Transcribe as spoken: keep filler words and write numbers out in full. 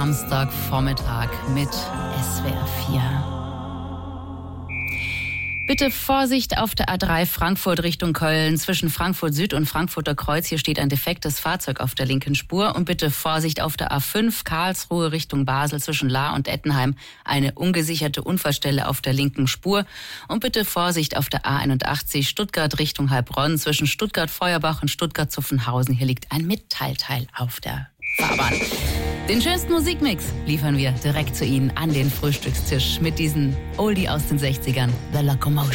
Samstagvormittag mit S W R vier. Bitte Vorsicht auf der A drei Frankfurt Richtung Köln. Zwischen Frankfurt Süd und Frankfurter Kreuz. Hier steht ein defektes Fahrzeug auf der linken Spur. Und bitte Vorsicht auf der A fünf Karlsruhe Richtung Basel. Zwischen Lahr und Ettenheim eine ungesicherte Unfallstelle auf der linken Spur. Und bitte Vorsicht auf der A einundachtzig Stuttgart Richtung Heilbronn. Zwischen Stuttgart-Feuerbach und Stuttgart-Zuffenhausen. Hier liegt ein Mitteilteil auf der Fahrbahn. Den schönsten Musikmix liefern wir direkt zu Ihnen an den Frühstückstisch mit diesen Oldie aus den sechzigern, The Locomotion.